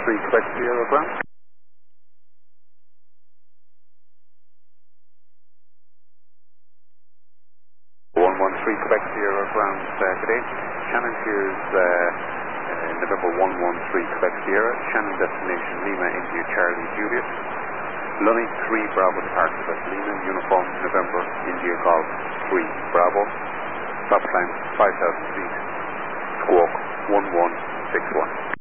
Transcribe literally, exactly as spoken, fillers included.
three Quebec Sierra ground. one one three Quebec Sierra ground, uh, good day. Shannon here is uh, uh, November one one three Quebec Sierra. Shannon destination Lima, India, Charlie, Juliet. Lunny three Bravo departure at Lima, uniform November, India, Golf three Bravo. Top climb five thousand feet. Squawk one one six one.